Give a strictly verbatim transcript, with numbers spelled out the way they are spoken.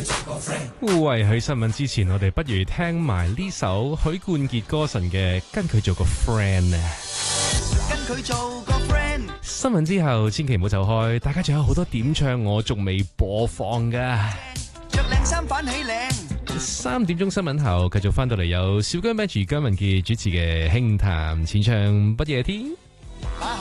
喂，喺新聞之前，我哋不如聽埋呢首許冠傑歌神嘅《跟佢做個 friend》啊！ 跟佢做個 friend。 新聞之後，千祈唔好走開，大家仲有好多點唱，我仲未播放噶。 着靚衫反起靚。 三點鐘新聞後，繼續翻到嚟有小姜 Benji 姜文傑主持嘅輕談淺唱不夜天。